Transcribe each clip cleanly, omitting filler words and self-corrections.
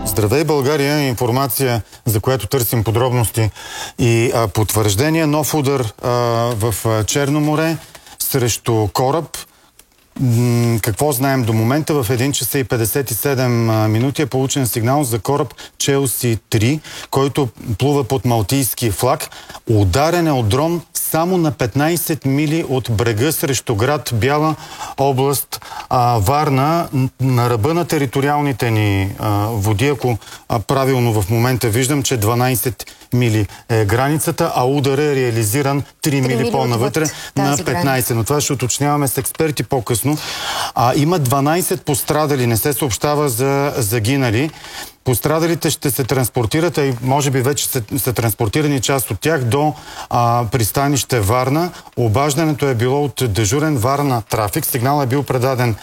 Здравей, България! Информация, за която търсим подробности и потвърждения. Нов удар в Черно море срещу кораб. Какво знаем до момента? В 1 часа и 57 минути е получен сигнал за кораб Челси 3, който плува под малтийски флаг. Ударен е от дрон само на 15 мили от брега срещу град Бяла, област Варна, на ръба на териториалните ни води. Ако правилно в момента виждам, че 12 мили е границата, а удар е реализиран 3 мили по-навътре на 15. Но това ще уточняваме с експерти по-късно. Има 12 пострадали, не се съобщава за загинали. Пострадалите ще се транспортират, и може би вече са транспортирани част от тях до пристанище Варна. Обаждането е било от дежурен Варна трафик. Сигнал е бил предаден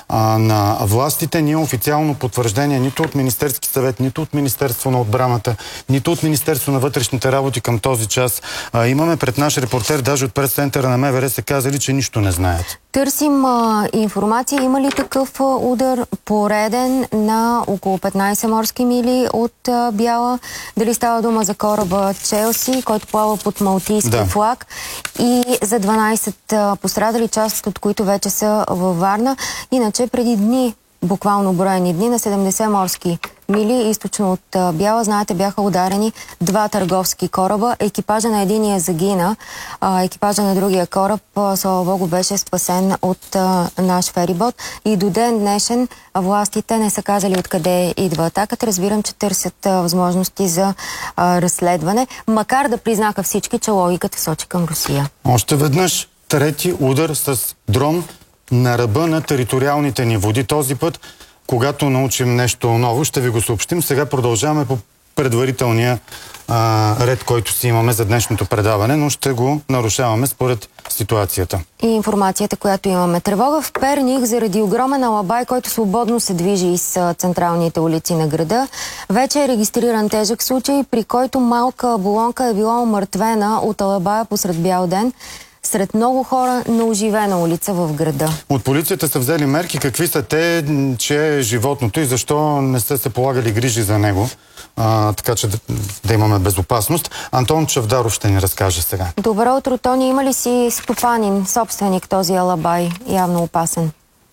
на властите. Ние официално потвърждение нито от Министерски съвет, нито от Министерство на отбраната, нито от Министерство на вътрешните работи към този час имаме. Пред наш репортер, даже от прес-центъра на МВР, са казали, че нищо не знаят. Търсим информация. Има ли такъв удар пореден на около 15 морски мили от Бяла? Дали става дума за кораба Челси, който плава под малтийски флаг, и за 12 пострадали, част от които вече са във Варна. Иначе преди дни, буквално броени дни, на 70 морски мили източно от Бяла, знаете, бяха ударени 2 търговски кораба. Екипажа на единия загина, екипажа на другия кораб, слава Богу, беше спасен от наш ферибот. И до ден днешен властите не са казали откъде идва атаката. Разбирам, че търсят възможности за разследване, макар да признаха всички, че логиката сочи към Русия. Още веднъж трети удар с дрон на ръба на териториалните ни води. Този път, когато научим нещо ново, ще ви го съобщим. Сега продължаваме по предварителния ред, който си имаме за днешното предаване, но ще го нарушаваме според ситуацията. И информацията, която имаме. Тревога в Перник заради огромен алабай, който свободно се движи из централните улици на града. Вече е регистриран тежък случай, при който малка болонка е била умъртвена от алабая посред бял ден, сред много хора на оживена улица в града. От полицията са взели мерки. Какви са те, че е животното и защо не са се полагали грижи за него, така че да имаме безопасност? Антон Чавдаров ще ни разкаже сега. Добро утро, Тони. Има ли си стопанин, собственик този алабай, явно опасен?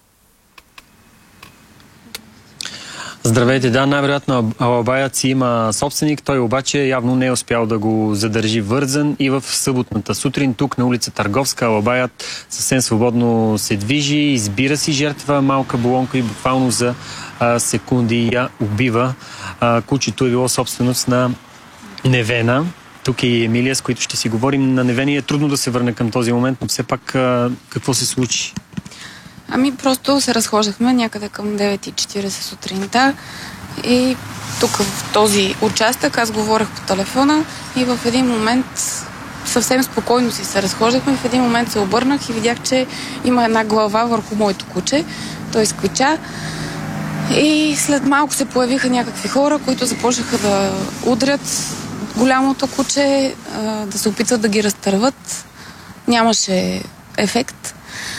Здравейте, да, най-вероятно алабаят си има собственик, той обаче явно не е успял да го задържи вързан и в съботната сутрин тук на улица Търговска алабаят съвсем свободно се движи, избира си жертва, малка болонка, и буквално за секунди я убива. Кучето е било собственост на Невена. Тук е и Емилия, с които ще си говорим. На Невена е трудно да се върне към този момент, но все пак какво се случи? Ами просто се разхождахме някъде към 9:40 сутринта и тук в този участък аз говорех по телефона и в един момент съвсем спокойно си се разхождахме. В един момент се обърнах и видях, че има една глава върху моето куче. Той сквича и след малко се появиха някакви хора, които започнаха да удрят голямото куче, да се опитват да ги разтърват. Нямаше ефект.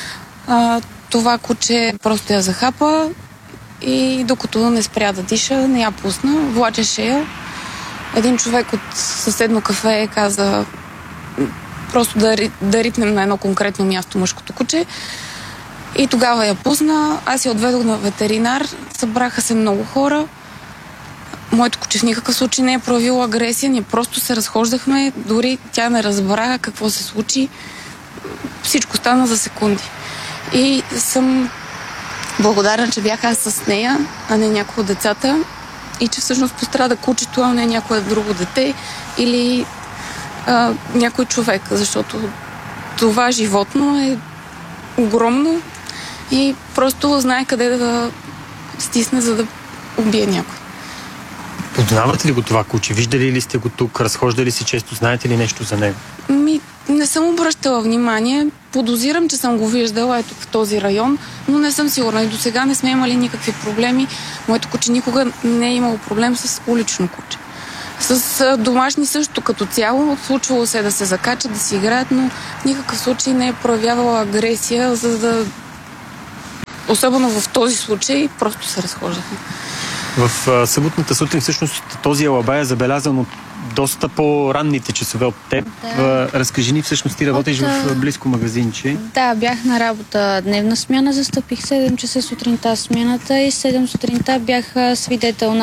Това куче просто я захапа и докато не спря да диша, не я пусна, влачеше я. Един човек от съседно кафе каза просто да ритнем на едно конкретно място мъжкото куче. И тогава я пусна. Аз я отведох на ветеринар. Събраха се много хора. Моето куче в никакъв случай не е проявило агресия. Ние просто се разхождахме. Дори тя не разбра какво се случи. Всичко стана за секунди. И съм благодарна, че бях аз с нея, а не някой от децата. И че всъщност пострада кучето, а не някое друго дете или някой човек. Защото това животно е огромно и просто знае къде да стисне, за да убие някой. Познавате ли го това куче? Виждали ли сте го тук? Разхождали си често? Знаете ли нещо за него? Не съм обръщала внимание. Подозирам, че съм го виждала ето в този район, но не съм сигурна. И до сега не сме имали никакви проблеми. Моето куче никога не е имало проблем с улично куче. С домашни също като цяло. Случвало се да се закачат, да си играят, но в никакъв случай не е проявявала агресия, за да... Особено в този случай просто се разхождахме. В съботната сутрин всъщност този алабай е забелязан от доста по-ранните часове от теб. Да. Разкажи ни, всъщност ти работиш в близко магазинче. Да, бях на работа дневна смяна, застъпих 7 часа сутринта смяната и 7 сутринта бях свидетел,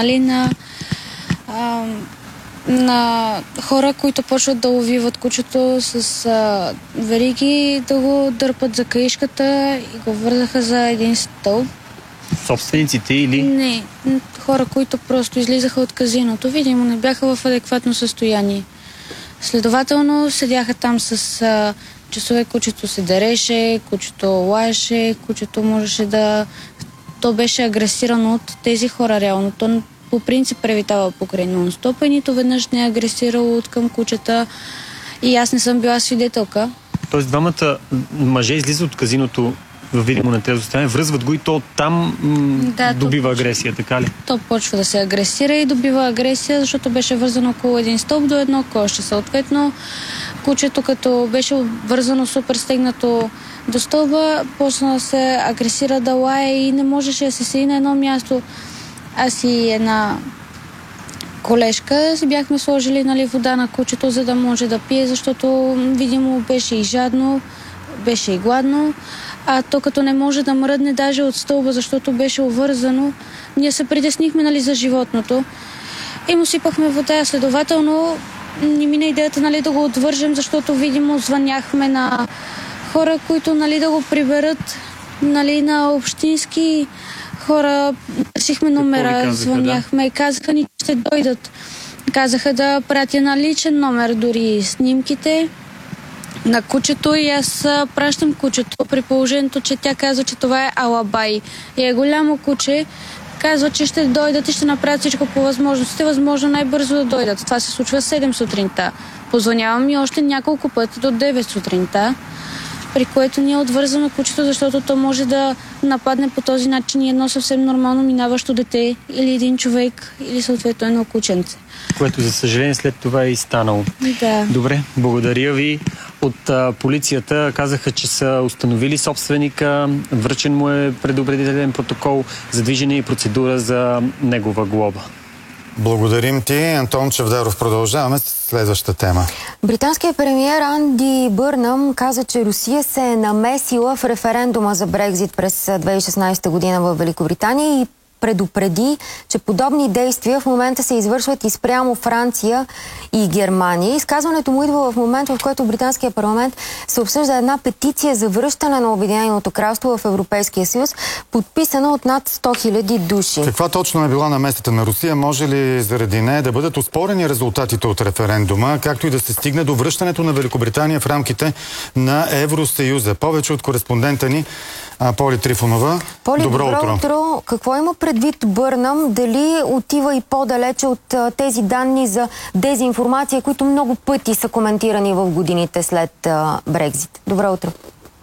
на хора, които почват да увиват кучето с вериги, да го дърпат за каишката и го вързаха за един стълб. Собствениците или? Не, хора, които просто излизаха от казиното. Видимо, не бяха в адекватно състояние. Следователно, седяха там с часове, кучето се дереше, кучето лаеше, кучето можеше да... То беше агресирано от тези хора реално. То по принцип превитава покрай нон-стоп, и нито веднъж не е агресирало от към кучета и аз не съм била свидетелка. Тоест двамата мъже излизат от казиното във видимо на трезво състояние, връзват го и то там добива агресия, така ли? То почва да се агресира и добива агресия, защото беше вързано около един стълб до едно коще. Съответно, кучето, като беше вързано супер стегнато до стълба, почна да се агресира, да лае и не можеше да се седи на едно място. Аз и една колежка си бяхме сложили вода на кучето, за да може да пие, защото видимо беше и жадно, беше и гладно. А то като не може да мръдне даже от стълба, защото беше увързано, ние се притеснихме за животното и му сипахме вода. Следователно ни мина идеята да го отвържем, защото видимо звъняхме на хора, които да го приберат, на общински хора, търсихме номера, звъняхме и казаха ни, че ще дойдат. Казаха да пратя на личен номер дори снимките на кучето и аз пращам кучето при положението, че тя казва, че това е алабай и е голямо куче. Казва, че ще дойдат и ще направят всичко по възможностите, възможно най-бързо да дойдат. Това се случва 7 сутринта. Позвънявам и още няколко пъти до 9 сутринта, при което ни е отвързано кучето, защото то може да нападне по този начин едно съвсем нормално минаващо дете или един човек или съответно едно кученце. Което за съжаление след това е и станало. Да. Добре, благодаря ви. От полицията казаха, че са установили собственика, връчен му е предупредителен протокол за движение и процедура за негова глоба. Благодарим ти. Антон Чавдаров, продължаваме с следващата тема. Британският премиер Анди Бърнъм каза, че Русия се е намесила в референдума за Брекзит през 2016 година в Великобритания и предупреди, че подобни действия в момента се извършват и спрямо Франция и Германия. Изказването му идва в момента, в който в британския парламент се обсъжда една петиция за връщане на Обединеното кралство в Европейския съюз, подписана от над 100 000 души. Каква точно е била намесата на Русия? Може ли заради нея да бъдат оспорени резултатите от референдума, както и да се стигне до връщането на Великобритания в рамките на Евросъюза? Повече от кореспондента ни Поли Трифонова. Поли, добро утро. Какво има предвид Бърнъм? Дали отива и по-далече от тези данни за дезинформация, които много пъти са коментирани в годините след Брекзит? Добро утро.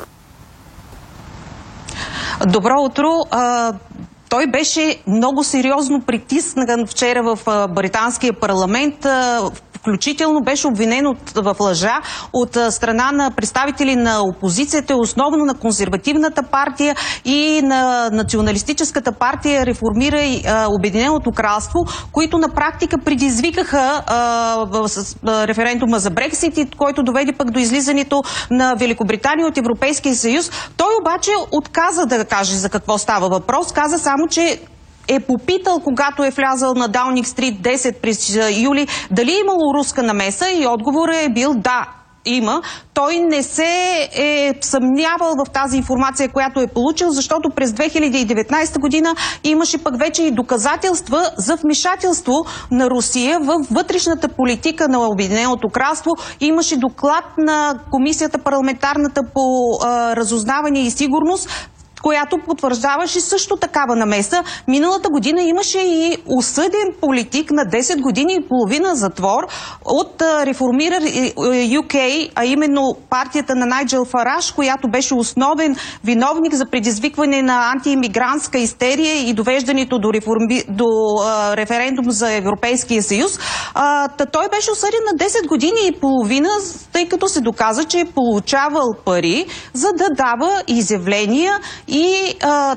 Добро утро. Той беше много сериозно притиснан вчера в британския парламент. Включително беше обвинен в лъжа от страна на представители на опозицията, основно на консервативната партия и на националистическата партия Реформира и Обединеното кралство, които на практика предизвикаха референдума за Брексит, който доведе пък до излизането на Великобритания от Европейския съюз. Той обаче отказа да каже за какво става въпрос. Каза само, че е попитал, когато е влязал на Даунинг Стрит 10 през юли, дали е имало руска намеса и отговорът е бил да. Има. Той не се е съмнявал в тази информация, която е получил, защото през 2019 година имаше пък вече и доказателства за вмешателство на Русия в вътрешната политика на Обединеното кралство. Имаше доклад на комисията парламентарната по разузнаване и сигурност, която потвърждаваше също такава намеса. Миналата година имаше и осъден политик на 10 години и половина затвор от Реформира UK, а именно партията на Найджел Фараш, която беше основен виновник за предизвикване на антиимигрантска истерия и довеждането до референдум за Европейския съюз. Той беше осъден на 10 години и половина, тъй като се доказа, че е получавал пари, за да дава изявления и